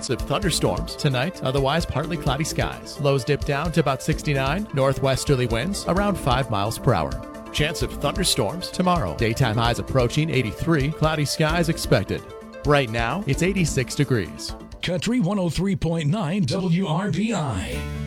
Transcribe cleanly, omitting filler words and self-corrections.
chance of thunderstorms tonight, otherwise partly cloudy skies. Lows dip down to about 69, northwesterly winds around 5 miles per hour. Chance of thunderstorms tomorrow. Daytime highs approaching 83, cloudy skies expected. Right now, it's 86 degrees. Country 103.9 WRBI.